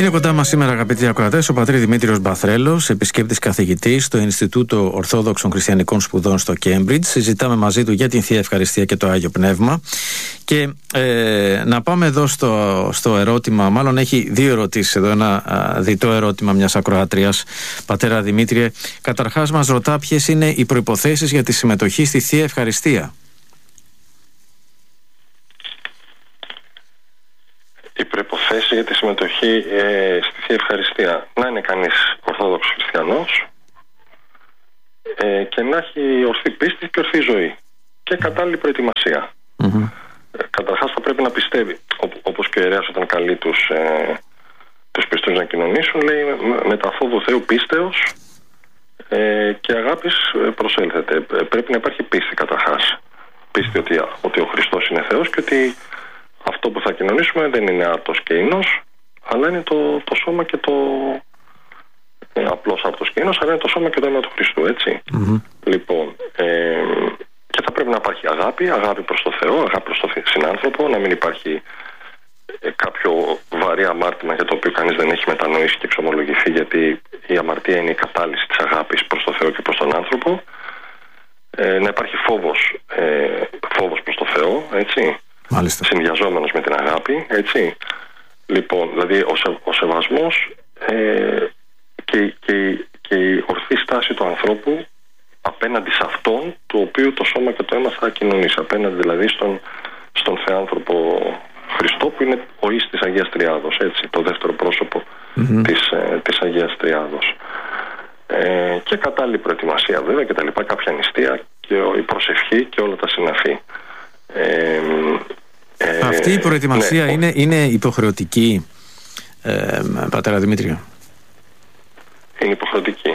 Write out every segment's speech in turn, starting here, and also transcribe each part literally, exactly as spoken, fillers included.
Είναι κοντά μας σήμερα, αγαπητοί ακροατές, ο πατήρ Δημήτριος Μπαθρέλος, επισκέπτης καθηγητής στο Ινστιτούτο Ορθόδοξων Χριστιανικών Σπουδών στο Κέμπριτζ. Συζητάμε μαζί του για την Θεία Ευχαριστία και το Άγιο Πνεύμα. Και ε, να πάμε εδώ στο, στο ερώτημα, μάλλον έχει δύο ερωτήσεις εδώ, ένα α, διτό ερώτημα μιας ακροάτριας. Πατέρα Δημήτριε, καταρχάς μας ρωτά ποιες είναι οι προϋποθέσεις για τη συμμετοχή στη Θεία Ευχαριστία. Η προϋποθέση για τη συμμετοχή ε, στη Θεία Ευχαριστία: να είναι κανείς Ορθόδοξος Χριστιανός ε, και να έχει ορθή πίστη και ορθή ζωή και κατάλληλη προετοιμασία. Mm-hmm. Ε, καταρχάς θα πρέπει να πιστεύει, Ό, όπως και ο ιερέας όταν καλεί τους, ε, τους πιστούς να κοινωνήσουν, λέει με τα φόβου Θεού πίστεως ε, και αγάπης προσέλθετε. Ε, πρέπει να υπάρχει πίστη καταρχάς. Πίστη ότι, ότι ο Χριστός είναι Θεός και ότι αυτό που θα κοινωνήσουμε δεν είναι άρτος και ίνος, αλλά είναι το, το σώμα και το ε, απλώς άρτος και ίνος, αλλά είναι το σώμα και το αίμα του Χριστού, έτσι. Mm-hmm. Λοιπόν, ε, και θα πρέπει να υπάρχει αγάπη, αγάπη προς το Θεό, αγάπη προς τον συνάνθρωπο, να μην υπάρχει ε, κάποιο βαρύ αμάρτημα για το οποίο κανείς δεν έχει μετανοήσει και εξομολογηθεί, γιατί η αμαρτία είναι η κατάλυση της αγάπης προς το Θεό και προς τον άνθρωπο. Ε, να υπάρχει φόβος, ε, φόβος προς το Θεό, έτσι. Μάλιστα. Συνδυαζόμενος με την αγάπη, έτσι. Λοιπόν, δηλαδή ο, σε, ο σεβασμός ε, και, και, και η ορθή στάση του ανθρώπου απέναντι σε αυτόν το οποίο το σώμα και το αίμα θα κοινωνήσει, απέναντι δηλαδή στον, στον Θεάνθρωπο Χριστό, που είναι ο εις της Αγίας Τριάδος, έτσι, το δεύτερο πρόσωπο mm-hmm. της, ε, της Αγίας Τριάδος. Ε, και κατάλληλη προετοιμασία βέβαια και τα λοιπά, κάποια νηστεία και η προσευχή και όλα τα συναφή. Ε, ε, Αυτή η προετοιμασία ναι, είναι, είναι υποχρεωτική, ε, πατέρα Δημήτριο? Είναι υποχρεωτική.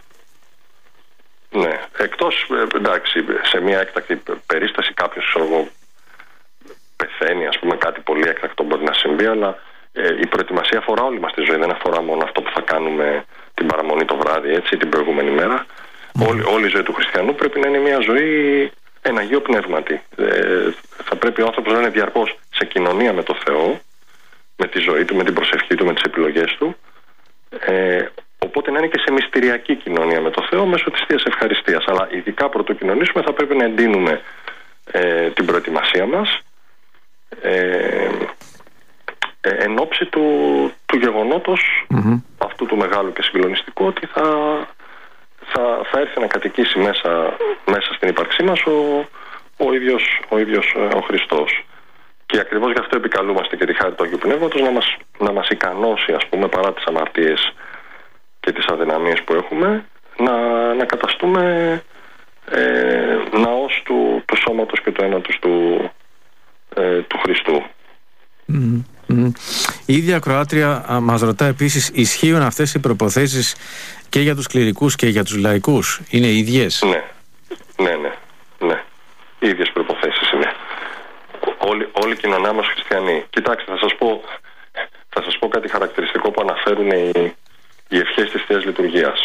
Ναι. Εκτός, εντάξει, σε μια έκτακτη περίσταση κάποιος, ξέρω εγώ, πεθαίνει, ας πούμε, κάτι πολύ έκτακτο μπορεί να συμβεί, αλλά ε, η προετοιμασία αφορά όλη μας τη ζωή, δεν αφορά μόνο αυτό που θα κάνουμε την παραμονή το βράδυ, έτσι, την προηγούμενη μέρα. Mm. Όλη, όλη η ζωή του χριστιανού πρέπει να είναι μια ζωή ένα Αγίο Πνεύματι. Ε, θα πρέπει ο άνθρωπος να είναι διαρκώς σε κοινωνία με το Θεό, με τη ζωή του, με την προσευχή του, με τις επιλογές του. Ε, οπότε να είναι και σε μυστηριακή κοινωνία με το Θεό μέσω της Θείας Ευχαριστίας. Αλλά ειδικά πρωτού κοινωνήσουμε θα πρέπει να εντείνουμε ε, την προετοιμασία μας ε, ε, εν ώψη του, του γεγονότος mm-hmm. αυτού του μεγάλου και συγκλονιστικού, ότι θα, θα, θα έρθει να κατοικήσει μέσα, μέσα στην ύπαρξή μας ο, ο ίδιος ο, ίδιος, ο Χριστός. Και ακριβώς γι' αυτό επικαλούμαστε και τη χάρη του Αγίου Πνεύματος να μας, να μας ικανώσει, ας πούμε, παρά τις αμαρτίες και τις αδυναμίες που έχουμε, να, να καταστούμε ε, ναός του, του σώματος και του αίματος του, ε, του Χριστού. Mm. Mm. Η ίδια ακροάτρια μας ρωτά επίσης, ισχύουν αυτές οι προποθέσεις και για τους κληρικούς και για τους λαϊκούς? Είναι οι ίδιες? Ναι, ναι, ναι, ναι. Οι ίδιες προποθέσεις είναι. Όλοι, όλοι οι κοινωνιά μας χριστιανοί. Κοιτάξτε, θα σας πω, θα σας πω κάτι χαρακτηριστικό που αναφέρουν οι, οι ευχές της Θείας Λειτουργίας.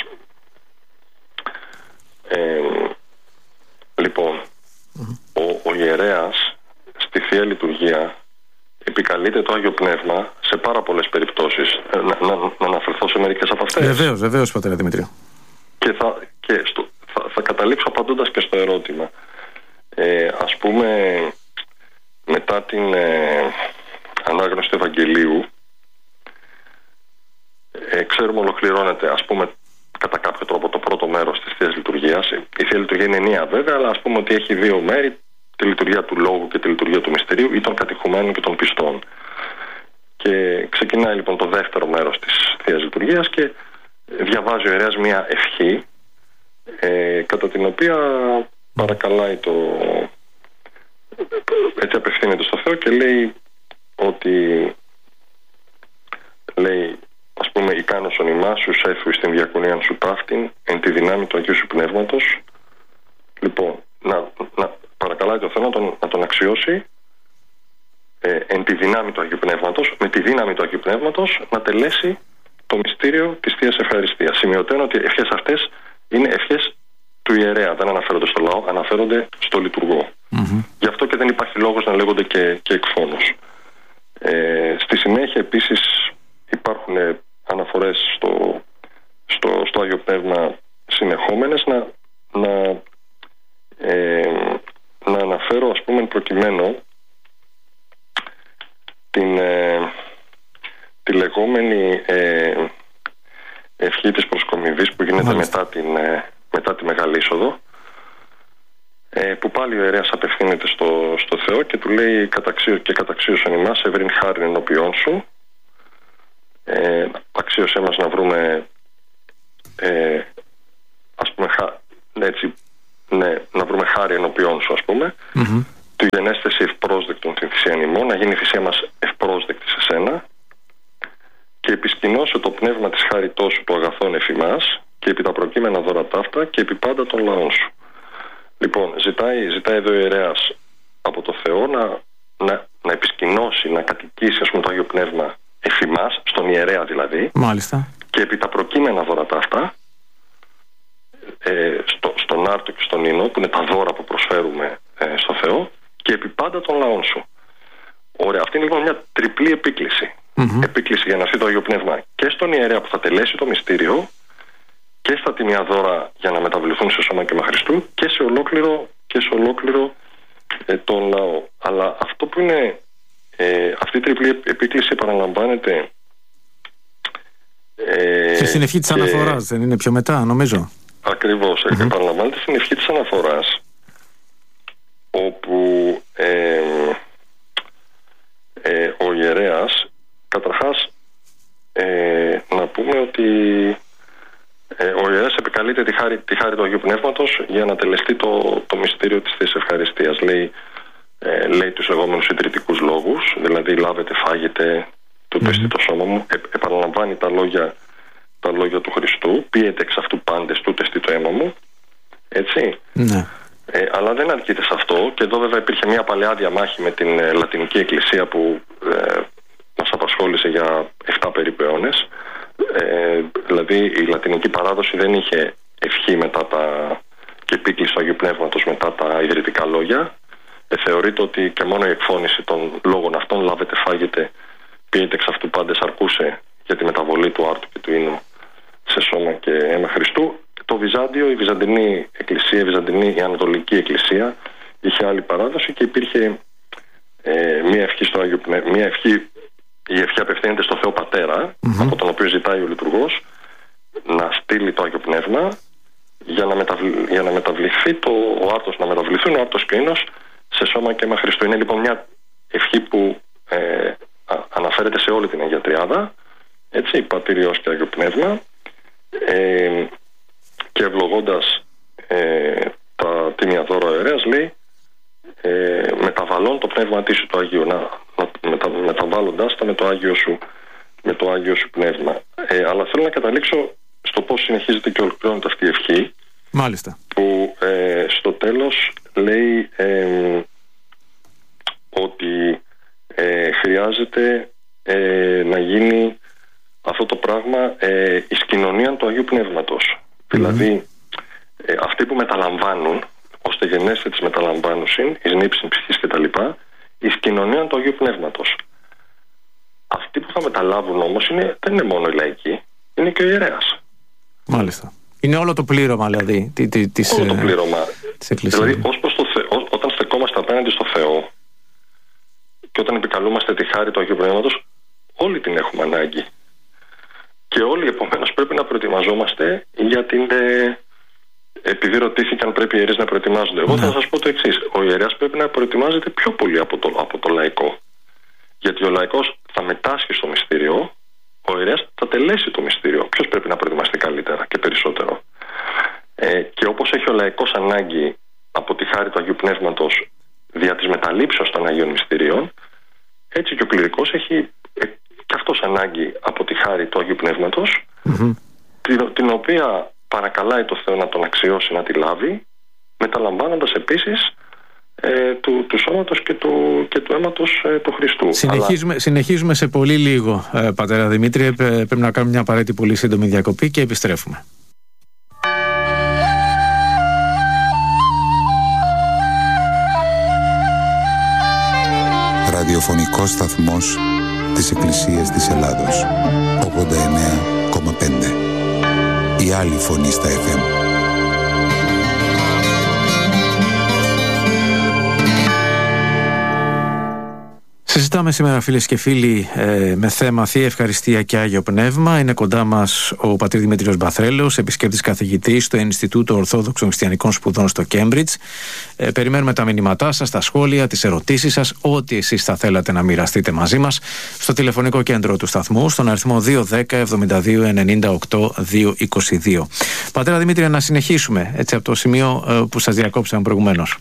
Ε, λοιπόν, mm-hmm. ο, ο ιερέας στη Θεία Λειτουργία επικαλείται το Άγιο Πνεύμα σε πάρα πολλές περιπτώσεις. Να, να, να αναφερθώ σε μερικές από αυτές. Βεβαίως, βεβαίως, πατέρα Δημήτριο. Και θα, και στο, θα, θα καταλήξω απαντώντας και στο ερώτημα. Ε, ας πούμε, μετά την ε, ανάγνωση του Ευαγγελίου, ε, ξέρουμε ολοκληρώνεται, ας πούμε, κατά κάποιο τρόπο το πρώτο μέρος της Θείας Λειτουργίας. Η Θεία Λειτουργία είναι ενιαία βέβαια, αλλά ας πούμε ότι έχει δύο μέρη, τη λειτουργία του Λόγου και τη λειτουργία του Μυστηρίου, ή των κατηχουμένων και των πιστών. Και ξεκινάει λοιπόν το δεύτερο μέρος της Θείας Λειτουργίας και διαβάζει ο ιερέας μια ευχή, ε, κατά την οποία παρακαλάει το... έτσι απευθύνεται στο Θεό και λέει ότι, λέει, ας πούμε, «Ικάνωσον ημάς σου σέφου στην διακονίαν σου ταύτην εν τη δυνάμει του Αγίου σου Πνεύματος». Λοιπόν, να, να παρακαλάει το Θεό να τον, να τον αξιώσει ε, εν τη δυνάμει του Αγίου Πνεύματος, με τη δύναμη του Αγίου Πνεύματος να τελέσει το μυστήριο της Θείας Ευχαριστίας. Σημειωτένω ότι οι ευχές αυτές είναι ευχές του ιερέα, δεν αναφέρονται στο λαό, αναφέρονται στο λειτουργό. Mm-hmm. Γι' αυτό και δεν υπάρχει λόγος να λέγονται και, και εκφώνους. Ε, στη συνέχεια επίσης υπάρχουν λεγόμενη ε, ευχή της προσκομιδής που γίνεται μετά, την, ε, μετά τη Μεγάλη Είσοδο, ε, που πάλι ο ιερέας απευθύνεται στο, στο Θεό και του λέει καταξίω, και καταξίωσον ημάς ευρύν χάριν ενώπιόν σου, ε, αξίωσέ μας να βρούμε ε, ας πούμε χα, έτσι, ναι, να βρούμε χάρη ενώπιόν σου, ας πούμε, mm-hmm. του γενέσθεση ευπρόσδεκτον την θυσίαν ημών, να γίνει η θυσία μας ευπρόσδεκτη σε σένα, και επισκηνώσω το πνεύμα της χάριτός σου το αγαθόν εφ' ημάς και επί τα προκείμενα δώρα ταύτα και επί πάντα των λαών σου. Λοιπόν, ζητάει, ζητάει εδώ ο ιερέας από το Θεό να, να, να επισκηνώσει, να κατοικήσει, ας πούμε, το Άγιο Πνεύμα εφ' ημάς, στον ιερέα δηλαδή. Μάλιστα. Και επί τα προκείμενα δώρα ταύτα, ε, στο, στον άρτο και στον ίνο, που είναι τα δώρα που προσφέρουμε ε, στο Θεό, και επί πάντα των λαών σου. Ωραία, αυτή είναι λοιπόν μια τριπλή επίκληση. Mm-hmm. Επίκληση για να έρθει το Άγιο Πνεύμα και στον ιερέα που θα τελέσει το μυστήριο, και στα τιμία δώρα για να μεταβληθούν σε σώμα και αίμα Χριστού, και σε ολόκληρο, και σε ολόκληρο ε, τον λαό. Αλλά αυτό που είναι ε, αυτή η τριπλή επίκληση επαναλαμβάνεται ε, και στην ευχή της και... αναφοράς, δεν είναι πιο μετά, νομίζω. Ακριβώς, mm-hmm. επαναλαμβάνεται στην ευχή της αναφοράς, όπου ε, ε, ο ιερέας, καταρχάς ε, να πούμε ότι ε, ο ιερέας επικαλείται τη χάρη, τη χάρη του Αγίου Πνεύματος για να τελεστεί το, το μυστήριο της Θείας Ευχαριστίας. Λέει, ε, λέει τους λεγόμενους συντηρητικούς λόγους, δηλαδή λάβετε, φάγετε, τούτο εστί το σώμα μου, ε, επαναλαμβάνει τα λόγια, τα λόγια του Χριστού, πίετε εξ αυτού πάντες, τούτο εστί το αίμα μου, έτσι. Ναι. Ε, αλλά δεν αρκείται σε αυτό, και εδώ βέβαια υπήρχε μια παλαιά διαμάχη με την ε, Λατινική Εκκλησία που ε, μας απασχόλησε για επτά περίπου αιώνες. Ε, δηλαδή η λατινική παράδοση δεν είχε ευχή μετά τα, και επίκληση του Αγίου Πνεύματος μετά τα ιδρυτικά λόγια. Ε, θεωρείται ότι και μόνο η εκφώνηση των λόγων αυτών, λάβετε, φάγετε, πίετε εξ αυτού πάντες, αρκούσε για τη μεταβολή του άρτου και του ίνου σε σώμα και αίμα Χριστού. Το Βυζάντιο, η Βυζαντινή Εκκλησία, η Βυζαντινή, η Ανατολική Εκκλησία είχε άλλη παράδοση και υπήρχε ε, μια ευχή στο Άγιο Πνεύμα, μια ευχή, η ευχή απευθύνεται στο Θεό Πατέρα, mm-hmm. από τον οποίο ζητάει ο λειτουργός να στείλει το Άγιο Πνεύμα για να, μεταβλη, για να μεταβληθεί το, ο άρτος, να μεταβληθούν ο άρτος και ο ίνος σε σώμα και αίμα Χριστού. Είναι λοιπόν μια ευχή που ε, α, αναφέρεται σε όλη την Αγία Τριάδα, έτσι, Πατήρ, Υιός και Άγιο Πνεύμα, ε, και ευλογώντας ε, τα τίμια δώρα ο ιερέας λέει ε, μεταβαλλών το πνεύμα της σου το Αγίου, να, να μετα, μεταβάλλοντάς τα με το Άγιο σου, με το Άγιο σου πνεύμα. Ε, αλλά θέλω να καταλήξω στο πώς συνεχίζεται και ολοκληρώνεται αυτή η ευχή. Μάλιστα. Που ε, στο τέλος λέει ε, ότι ε, χρειάζεται ε, να γίνει αυτό το πράγμα ε, εις κοινωνία του Αγίου Πνεύματος. Mm-hmm. Δηλαδή ε, αυτοί που μεταλαμβάνουν, ώστε γενέστε της μεταλαμβάνουσιν, εις νύψιν ψυχής κτλ, εις κοινωνία του Αγίου Πνεύματος. Αυτοί που θα μεταλάβουν όμως είναι, δεν είναι μόνο οι λαϊκοί, είναι και ο ιερέας. Μάλιστα. Είναι όλο το πλήρωμα, δηλαδή. Τη, τη, της, όλο το πλήρωμα. Της δηλαδή, ως προς το Θεό, όταν στεκόμαστε απέναντι στο Θεό και όταν επικαλούμαστε τη χάρη του Αγίου Πνεύματος, όλοι την έχουμε ανάγκη. Και όλοι επομένως πρέπει να προετοιμαζόμαστε για την. Ε, επειδή ρωτήθηκαν πρέπει οι ιερείς να προετοιμάζονται. Εγώ ναι. θα σας πω το εξής. Ο ιερέας πρέπει να προετοιμάζεται πιο πολύ από το, από το λαϊκό. Γιατί ο λαϊκός θα μετάσχει στο μυστήριο, ο ιερέας θα τελέσει το μυστήριο. Ποιος πρέπει να προετοιμαστεί καλύτερα και περισσότερο. Ε, και όπως έχει ο λαϊκός ανάγκη από τη χάρη του Αγίου Πνεύματος δια της μεταλήψεως των Αγίων Μυστηρίων, έτσι και ο κληρικός έχει ε, και αυτός ανάγκη από τη χάρη του Αγίου Πνεύματος, mm-hmm. την, την οποία παρακαλάει το Θεό να τον αξιώσει, να τη λάβει, μεταλαμβάνοντας επίσης ε, του, του σώματος και του, και του αίματος ε, του Χριστού. Συνεχίζουμε, Αλλά... συνεχίζουμε σε πολύ λίγο, ε, πατέρα Δημήτρη. Ε, πρέπει να κάνουμε μια απαραίτητη πολύ σύντομη διακοπή και επιστρέφουμε. Ραδιοφωνικός σταθμός της Εκκλησίας της Ελλάδος, ογδόντα εννέα κόμμα πέντε. Η άλλη φωνή στα εφ εμ. Συζητάμε σήμερα, φίλες και φίλοι, ε, με θέμα Θεία Ευχαριστία και Άγιο Πνεύμα. Είναι κοντά μας ο πατήρ Δημήτριος Μπαθρέλος, επισκέπτης καθηγητής στο Ινστιτούτο Ορθόδοξων Χριστιανικών Σπουδών στο Κέμπριτζ. Ε, περιμένουμε τα μηνύματά σας, τα σχόλια, τις ερωτήσεις σας, ό,τι εσείς θα θέλατε να μοιραστείτε μαζί μας στο τηλεφωνικό κέντρο του σταθμού, στον αριθμό δύο ένα μηδέν εβδομήντα δύο ενενήντα οκτώ διακόσια είκοσι δύο. Πατέρα Δημήτρη, να συνεχίσουμε έτσι από το σημείο ε, που σας διακόψαμε προηγουμένως.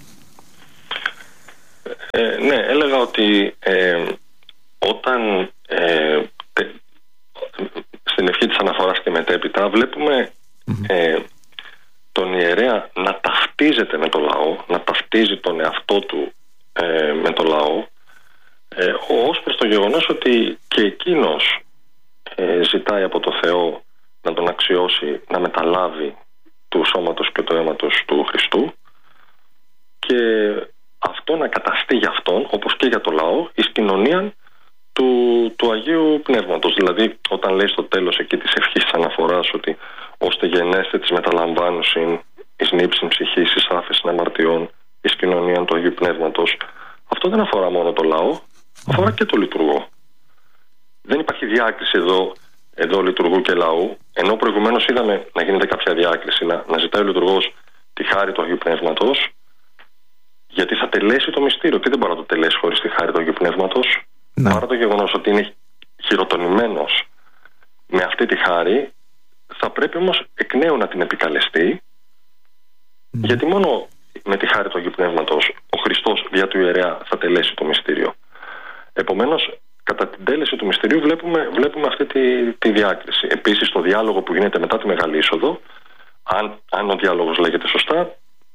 Ε, ναι, έλεγα ότι ε, όταν ε, τε, στην ευχή της αναφοράς και μετέπειτα βλέπουμε mm-hmm. ε, τον ιερέα να ταυτίζεται με το λαό, να ταυτίζει τον εαυτό του ε, με το λαό, ε, ως προς το γεγονός ότι και εκείνος ε, ζητάει από το Θεό να τον αξιώσει, να μεταλάβει του σώματος και του αίματος του Χριστού, και αυτό να καταστεί για αυτόν, όπως και για το λαό, εις κοινωνία του, του Αγίου Πνεύματος. Δηλαδή, όταν λέει στο τέλος εκεί της ευχής της αναφοράς ότι ώστε γενέστε της μεταλαμβάνουσιν εις νύψιν ψυχής, εις άφεσιν αμαρτιών, εις κοινωνία του Αγίου Πνεύματος, αυτό δεν αφορά μόνο το λαό, αφορά και το λειτουργό. Δεν υπάρχει διάκριση εδώ, εδώ λειτουργού και λαού, ενώ προηγουμένως είδαμε να γίνεται κάποια διάκριση, να, να ζητάει ο λειτουργός τη χάρη του Αγίου Πνεύματος, γιατί θα τελέσει το μυστήριο. Τι δεν μπορεί να το τελέσει χωρίς τη χάρη του Αγίου Πνεύματος? Ναι. Παρά το γεγονός ότι είναι χειροτονημένος με αυτή τη χάρη, θα πρέπει όμως εκ νέου να την επικαλεστεί, mm. γιατί μόνο με τη χάρη του Αγίου Πνεύματος ο Χριστός δια του ιερέα θα τελέσει το μυστήριο. Επομένως, κατά την τέλεση του μυστηρίου βλέπουμε, βλέπουμε αυτή τη, τη διάκριση. Επίσης, στο διάλογο που γίνεται μετά τη Μεγάλη Είσοδο, αν, αν ο διάλογος λέγεται σωστά,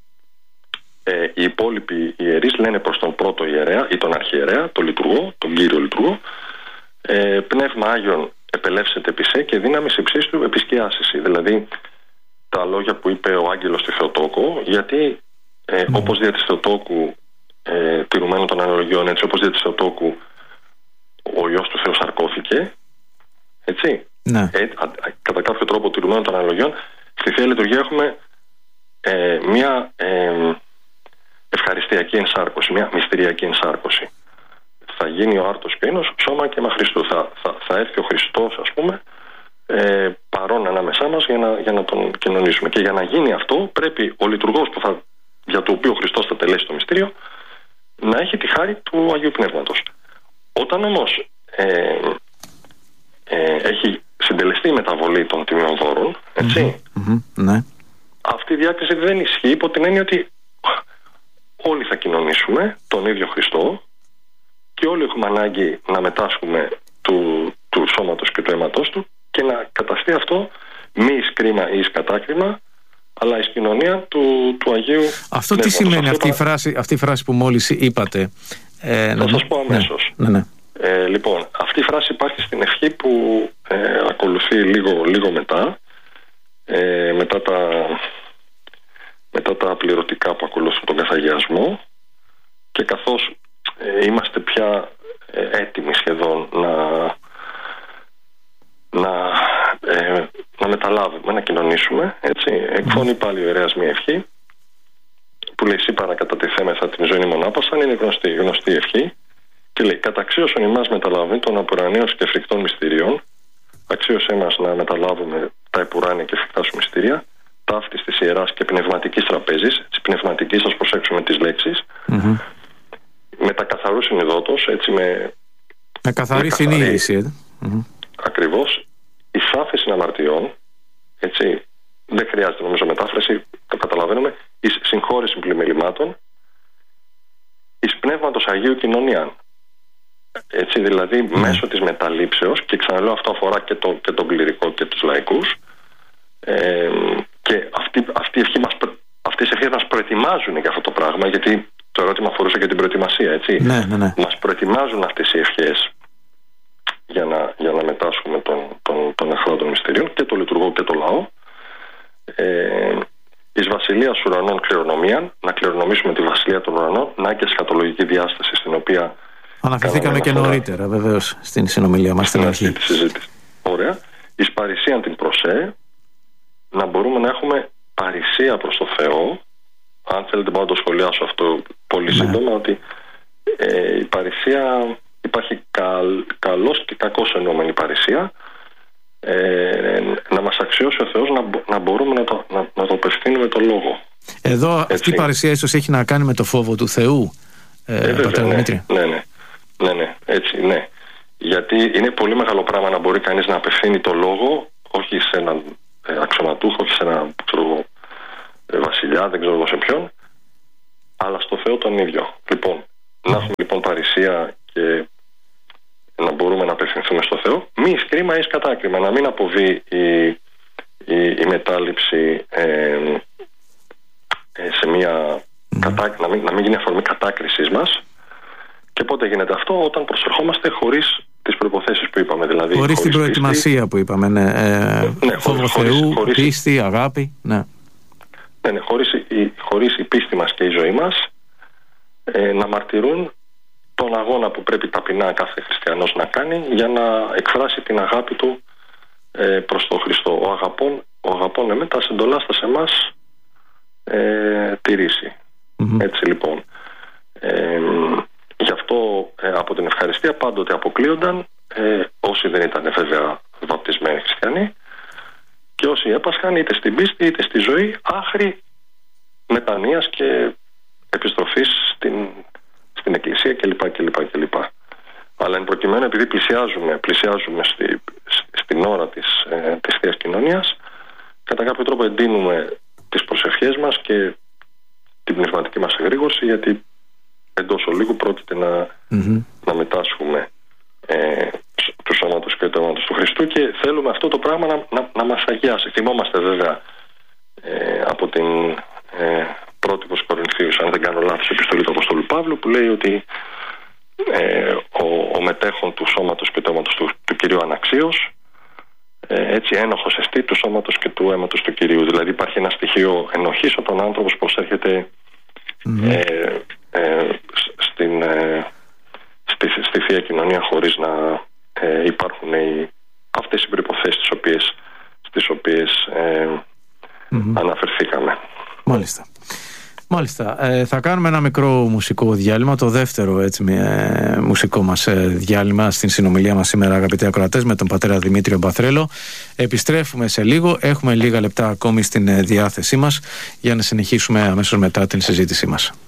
Ε, οι υπόλοιποι ιερείς λένε προς τον πρώτο ιερέα ή τον αρχιερέα, τον λειτουργό, τον κύριο λειτουργό, ε, πνεύμα Άγιον επελεύσεται επί σε και δύναμης υψής του επισκιάσιση. Δηλαδή τα λόγια που είπε ο άγγελος στη Θεοτόκο, γιατί ε, mm. όπως δια της Θεοτόκου, ε, τηρουμένων των αναλογιών, έτσι όπως δια της Θεοτόκου ο Υιός του Θεού σαρκώθηκε, έτσι, mm. ε, α, α, κατά κάποιο τρόπο τηρουμένων των αναλογιών, στη Θεία Λειτουργία έχουμε ε, μια ε, ευχαριστιακή ενσάρκωση, μια μυστηριακή ενσάρκωση. Θα γίνει ο άρτος και ίνος σώμα και αίμα Χριστού. Θα, θα, θα έρθει ο Χριστός, ας πούμε, ε, παρόν ανάμεσά μας για να, για να τον κοινωνήσουμε. Και για να γίνει αυτό, πρέπει ο λειτουργός που θα, για το οποίο ο Χριστός θα τελέσει το μυστήριο, να έχει τη χάρη του Αγίου Πνεύματος. Όταν όμως ε, ε, έχει συντελεστεί η μεταβολή των τιμιών δώρων, έτσι, mm-hmm, ναι. αυτή η διάκριση δεν ισχύει υπό την έννοια ότι όλοι θα κοινωνήσουμε τον ίδιο Χριστό και όλοι έχουμε ανάγκη να μετάσχουμε του, του σώματος και του αίματος του και να καταστεί αυτό μη εις κρίμα ή εις κατάκριμα, αλλά εις κοινωνία του, του Αγίου Αυτό Πνεύματος. Τι σημαίνει αυτή, η φράση, αυτή η φράση που μόλις είπατε? Ε, θα ναι, σας πω αμέσως. Ναι, ναι. Ε, λοιπόν, αυτή η φράση υπάρχει στην ευχή που ε, ακολουθεί λίγο, λίγο μετά, ε, μετά τα... μετά τα πληρωτικά που ακολουθούν τον καθαγιασμό, και καθώς ε, είμαστε πια ε, έτοιμοι σχεδόν να, να, ε, να μεταλάβουμε, να κοινωνήσουμε, έτσι, εκφώνει πάλι ο ιερέας μια ευχή που λέει «Σύ παρακατατηθέμεθα την ζωή μονάπασαν», είναι γνωστή, γνωστή ευχή, και λέει «Καταξίωσον ημάς μεταλαβή των απουρανίων και φρικτών μυστηριών, αξίωσέ μας να μεταλάβουμε τα επουράνια και φρικτά σου μυστήρια, ταύτης της ιεράς και πνευματικής τραπέζης», της πνευματικής, ας προσέξουμε τις λέξεις, mm-hmm. με τα καθαρού συνειδότος, έτσι, με, με καθαρή συνείδηση, mm-hmm. ακριβώς, εις άφεσιν αμαρτιών, έτσι, δεν χρειάζεται νομίζω μετάφραση, το καταλαβαίνουμε, εις συγχώρεση πλημελημάτων, εις πνεύματος Αγίου κοινωνία. Έτσι, δηλαδή mm. μέσω της μεταλήψεως, και ξαναλέω αυτό αφορά και, το, και τον κληρικό και τους λαϊκούς, ε, και αυτή, αυτή η ευχή μας, αυτές οι ευχές μας προετοιμάζουν για αυτό το πράγμα, γιατί το ερώτημα αφορούσε και την προετοιμασία, έτσι. Ναι, ναι, ναι. Μας προετοιμάζουν αυτές οι ευχές για να, για να μετάσχουμε τον, τον, τον εχθρό των μυστηρίων, και το λειτουργό και το λαό. Ε, εις βασιλείας ουρανών κληρονομία, να κληρονομήσουμε τη βασιλεία των ουρανών, να και σχατολογική διάσταση στην οποία αναφερθήκαμε και νωρίτερα, βεβαίως, στην συνομιλία μας στην αρχή. Ωραία. Εις παρησίαν την προσέ, να μπορούμε να έχουμε παρησία προς το Θεό. Αν θέλετε, μπορώ να το σχολιάσω αυτό πολύ σύντομα, ναι. ότι ε, η παρησία υπάρχει καλ, καλός και κακός εννοούμενη παρησία, ε, να μας αξιώσει ο Θεός να, να μπορούμε να το, να, να το απευθύνουμε το λόγο. Εδώ έτσι. Αυτή η παρησία ίσως έχει να κάνει με το φόβο του Θεού, ε, ε, βέβαια, ναι, Δημήτρη. Ναι, ναι, ναι, ναι, έτσι, ναι. Γιατί είναι πολύ μεγάλο πράγμα να μπορεί κανείς να απευθύνει το λόγο, όχι σε έναν ε, αξιωματούχο, όχι σε έναν ξέρω, ε, βασιλιά, δεν ξέρω σε ποιον, αλλά στο Θεό τον ίδιο. Λοιπόν, mm. να έχουμε λοιπόν παρησία και να μπορούμε να απευθυνθούμε στο Θεό, μη εις κρίμα εις κατάκριμα, να μην αποβεί η, η, η μετάληψη ε, ε, σε μια mm. κατά, να, μην, να μην γίνει αφορμή κατάκρισης μας. Και πότε γίνεται αυτό? Όταν προσερχόμαστε χωρίς τις προϋποθέσεις που είπαμε, δηλαδή χωρίς, χωρίς την προετοιμασία πίστη, που είπαμε, ναι, ε, ναι, φόβο χωρίς, Θεού, χωρίς, πίστη, αγάπη, ναι. Ναι, ναι, χωρίς, η, χωρίς η πίστη μας και η ζωή μας ε, να μαρτυρούν τον αγώνα που πρέπει ταπεινά κάθε χριστιανός να κάνει για να εκφράσει την αγάπη του ε, προς τον Χριστό. Ο αγαπών, ο αγαπών εμέ τα συντολάστα σε εμάς ε, τηρήσει. Mm-hmm. Έτσι λοιπόν. Ε, γι' αυτό ε, από την ευχαριστία πάντοτε αποκλείονταν ε, όσοι δεν ήταν βέβαια βαπτισμένοι χριστιανοί και όσοι έπασχαν είτε στην πίστη είτε στη ζωή άχρη μετανοίας και επιστροφής στην, στην εκκλησία κλπ, κλπ, κλπ. Αλλά εν προκειμένου, επειδή πλησιάζουμε, πλησιάζουμε στη, στην ώρα της, ε, της Θείας Κοινωνίας, κατά κάποιο τρόπο εντείνουμε τις προσευχές μας και την πνευματική μας εγρήγορση, γιατί εντός ολίγου πρόκειται να, mm-hmm. να μετάσχουμε ε, του σώματος και του αίματος του Χριστού και θέλουμε αυτό το πράγμα να, να, να μας αγιάσει. Θυμόμαστε βέβαια ε, από την ε, πρώτη προς Κορινθίους, αν δεν κάνω λάθος, επιστολή του Αποστόλου Παύλου, που λέει ότι ε, ο, ο μετέχων του σώματος και του αίματος του, του Κυρίου αναξίως, ε, έτσι ένοχος εστί του σώματος και του αίματος του Κυρίου. Δηλαδή υπάρχει ένα στοιχείο ενοχής όταν ο άνθρωπος προσέρχεται mm-hmm. ε, ε, στην, ε, στη, στη Θεία Κοινωνία χωρίς να ε, υπάρχουν οι, αυτές οι προϋποθέσεις τις οποίες, στις οποίες ε, mm-hmm. αναφερθήκαμε. Μάλιστα. Μάλιστα. Ε, θα κάνουμε ένα μικρό μουσικό διάλειμμα, το δεύτερο έτσι, ε, μουσικό μας ε, διάλειμμα στην συνομιλία μας σήμερα, αγαπητοί ακροατές, με τον πατέρα Δημήτριο Μπαθρέλο. Επιστρέφουμε σε λίγο, έχουμε λίγα λεπτά ακόμη στην ε, διάθεσή μας για να συνεχίσουμε αμέσως μετά την συζήτησή μας.